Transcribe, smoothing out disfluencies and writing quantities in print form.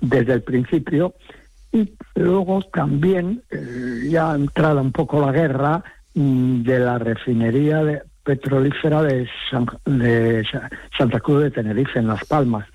desde el principio. Y luego también, ya entrada un poco la guerra, de la refinería petrolífera de Santa Cruz de Tenerife, en Las Palmas.